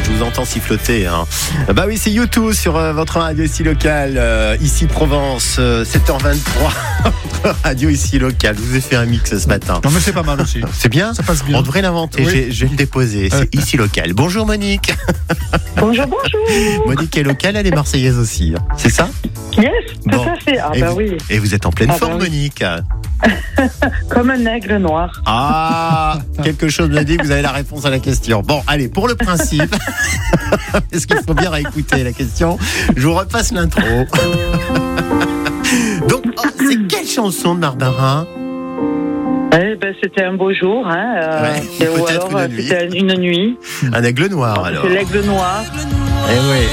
je vous entends siffloter. Hein. Bah oui, c'est YouTube sur votre radio ici locale, ici Provence, 7h23, votre radio ici locale. Je vous ai fait un mix ce matin. Non mais c'est pas mal aussi. C'est bien, ça passe bien. On devrait l'inventer, oui. je vais le déposer, c'est ici local. Bonjour Monique. Bonjour, bonjour. Monique est locale, elle est marseillaise aussi, hein. C'est ça? Yes, tout Bon. à fait. Ah Et bah vous, oui. Et vous êtes en pleine forme, bah oui. Monique. Comme un aigle noir. Ah, quelque chose me dit que vous avez la réponse à la question. Bon, allez, pour le principe, parce qu'il faut bien réécouter la question, je vous repasse l'intro. Donc, c'est quelle chanson de Barbara? Eh ben, c'était un beau jour, hein. Ouais, ou peut-être alors une nuit. c'était une nuit. Un aigle noir, alors. C'est l'aigle noir. Eh oui.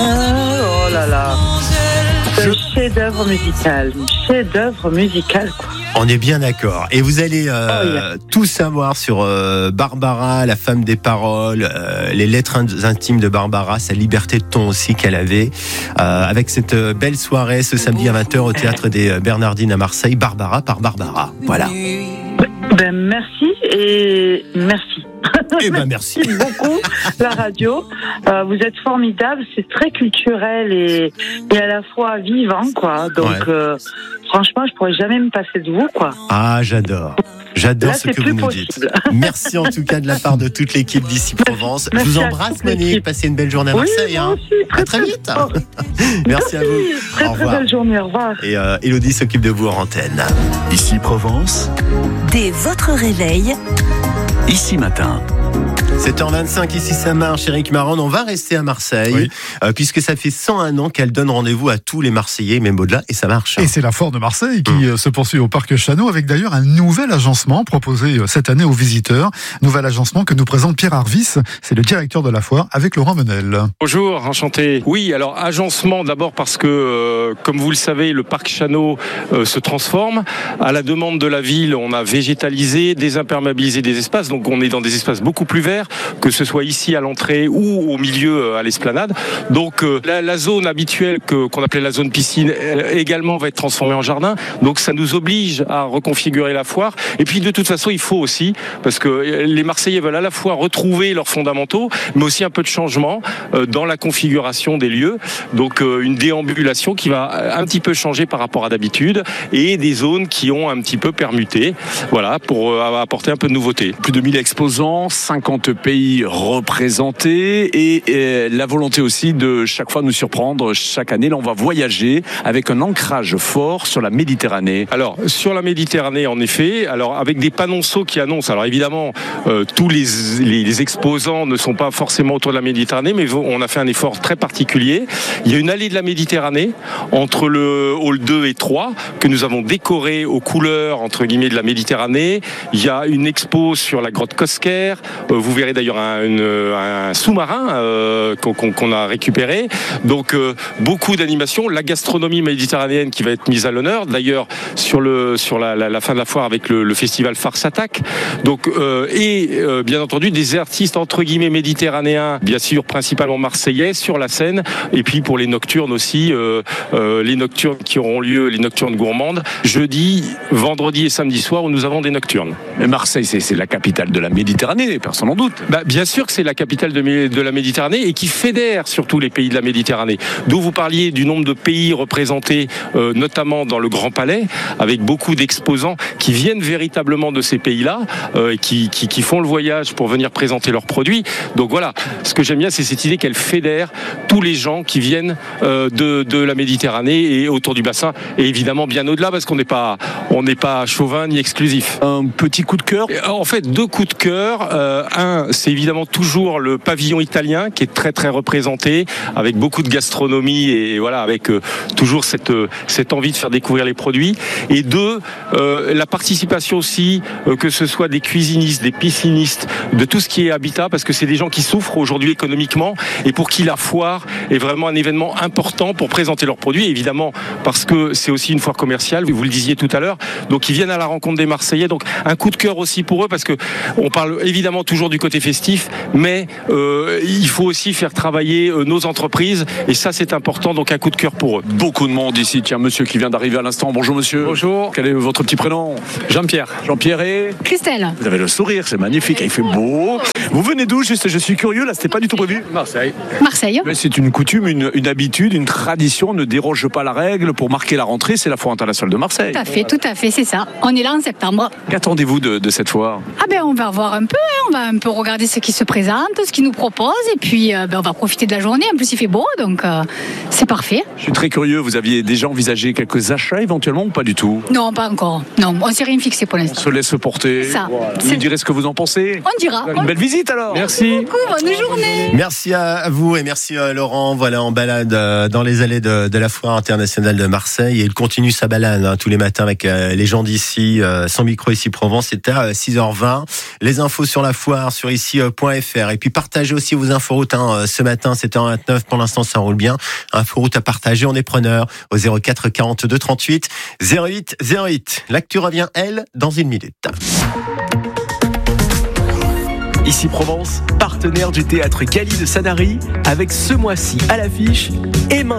Oh là là. C'est un chef-d'œuvre musical. Chef-d'œuvre musical, quoi. On est bien d'accord. Et vous allez yeah. tout savoir sur Barbara, la femme des paroles, les lettres intimes de Barbara, sa liberté de ton aussi qu'elle avait, avec cette belle soirée ce samedi à 20h au Théâtre des Bernardines à Marseille, Barbara par Barbara. Voilà. Ben, merci et merci. Eh ben merci. Merci beaucoup, la radio. Vous êtes formidable, c'est très culturel et à la fois vivant, quoi. Donc, franchement, je pourrais jamais me passer de vous, quoi. Ah, j'adore. J'adore Là, ce que vous nous dites. Merci en tout cas de la part de toute l'équipe d'ici Provence. Merci je vous à embrasse, toute Monique. l'équipe. Passez une belle journée à Marseille. Oui, moi aussi, À très vite. Merci à vous. Très, Au très revoir. belle journée. Au revoir. Et Élodie s'occupe de vous en antenne. Ici Provence, Dès votre réveil, ici matin. 7h25, ici ça marche, Eric Marron. On va rester à Marseille, puisque ça fait 101 ans qu'elle donne rendez-vous à tous les Marseillais, même au-delà, et ça marche. Et c'est la Foire de Marseille qui se poursuit au Parc Chano, avec d'ailleurs un nouvel agencement proposé cette année aux visiteurs. Nouvel agencement que nous présente Pierre Arvis, c'est le directeur de la foire, avec Laurent Menel. Bonjour, enchanté. Oui, alors agencement d'abord parce que, comme vous le savez, le Parc Chano se transforme. À la demande de la ville, on a végétalisé, désimperméabilisé des espaces, donc on est dans des espaces beaucoup plus verts, que ce soit ici à l'entrée ou au milieu à l'esplanade. Donc la zone habituelle qu'on appelait la zone piscine également va être transformée en jardin. Donc ça nous oblige à reconfigurer la foire. Et puis de toute façon, il faut aussi, parce que les Marseillais veulent à la fois retrouver leurs fondamentaux, mais aussi un peu de changement dans la configuration des lieux. Donc une déambulation qui va un petit peu changer par rapport à d'habitude et des zones qui ont un petit peu permuté. Voilà, pour apporter un peu de nouveauté. Plus de 1000 exposants, 50 pays représentés et la volonté aussi de chaque fois nous surprendre chaque année. Là, on va voyager avec un ancrage fort sur la Méditerranée. Alors, sur la Méditerranée, en effet, alors avec des panonceaux qui annoncent, alors évidemment, tous les exposants ne sont pas forcément autour de la Méditerranée, mais on a fait un effort très particulier. Il y a une allée de la Méditerranée entre le hall 2 et 3 que nous avons décoré aux couleurs, entre guillemets, de la Méditerranée. Il y a une expo sur la grotte Cosquer. Vous verrez d'ailleurs un sous-marin qu'on a récupéré. Donc beaucoup d'animations, la gastronomie méditerranéenne qui va être mise à l'honneur. D'ailleurs sur la fin de la foire avec le festival Farce Attack. Donc bien entendu des artistes entre guillemets méditerranéens, bien sûr principalement marseillais sur la scène. Et puis pour les nocturnes aussi, les nocturnes qui auront lieu, les nocturnes gourmandes, jeudi, vendredi et samedi soir où nous avons des nocturnes. Et Marseille, c'est la capitale de la Méditerranée, personne n'en doute. Bien sûr que c'est la capitale de la Méditerranée et qui fédère surtout les pays de la Méditerranée. D'où vous parliez du nombre de pays représentés, notamment dans le Grand Palais, avec beaucoup d'exposants qui viennent véritablement de ces pays-là, qui font le voyage pour venir présenter leurs produits. Donc voilà, ce que j'aime bien, c'est cette idée qu'elle fédère tous les gens qui viennent de la Méditerranée et autour du bassin, et évidemment bien au-delà, parce qu'on n'est pas chauvin ni exclusif. Un petit coup de cœur. En fait, deux coups de cœur. Un, c'est évidemment toujours le pavillon italien qui est très très représenté, avec beaucoup de gastronomie et voilà, avec toujours cette envie de faire découvrir les produits. Et deux, la participation aussi, que ce soit des cuisinistes, des piscinistes, de tout ce qui est habitat, parce que c'est des gens qui souffrent aujourd'hui économiquement et pour qui la foire est vraiment un événement important pour présenter leurs produits, évidemment parce que c'est aussi une foire commerciale, vous le disiez tout à l'heure, donc ils viennent à la rencontre des Marseillais. Donc un coup de cœur aussi pour eux, parce que on parle évidemment toujours du côté côté festif, mais il faut aussi faire travailler nos entreprises, et ça c'est important, donc un coup de cœur pour eux. Beaucoup de monde ici. Tiens, monsieur qui vient d'arriver à l'instant. Bonjour monsieur. Bonjour. Quel est votre petit prénom? Jean-Pierre. Jean-Pierre et Christelle. vous avez le sourire, c'est magnifique, il fait beau. Vous venez d'où? Juste, je suis curieux, là, c'était pas du tout prévu. Marseille. Marseille. Mais c'est une coutume, une habitude, une tradition, ne déroge pas la règle pour marquer la rentrée, c'est la foire internationale de Marseille. Tout à fait, c'est ça. On est là en septembre. Qu'attendez-vous de cette foire? Ah ben on va voir un peu, on va un peu regarder ce qui se présente, ce qu'ils nous proposent, et puis on va profiter de la journée. En plus il fait beau, donc c'est parfait. Je suis très curieux, vous aviez déjà envisagé quelques achats éventuellement ou pas du tout? Non, pas encore. Non, on s'est rien fixé pour On l'instant. se laisse porter. Ça. Voilà. Vous me direz ce que vous en pensez? On dira. Une belle visite alors. Merci. Bonne journée. Merci à vous et merci Laurent. Voilà, en balade dans les allées de la foire internationale de Marseille, et il continue sa balade tous les matins avec les gens d'ici. Son micro ici Provence, c'est à 6h20. Les infos sur la foire sur ici.fr, et puis partagez aussi vos inforoutes. Ce matin 7h29, pour l'instant ça roule bien. Inforoute à partager, on est preneur au 04 42 38 08 08. L'actu revient, elle, dans une minute. Ici Provence, partenaire du théâtre Cali de Sanary, avec ce mois-ci à l'affiche et